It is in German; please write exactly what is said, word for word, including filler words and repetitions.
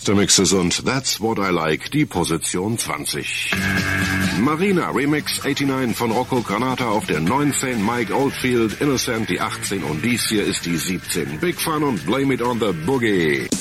Der Mixes und That's What I Like, die Position zwanzig. Marina Remix neunundachtzig von Rocco Granata auf der neunzehn, Mike Oldfield, Innocent die achtzehn und dies hier ist die siebzehn. Big Fun und Blame It on the Boogie.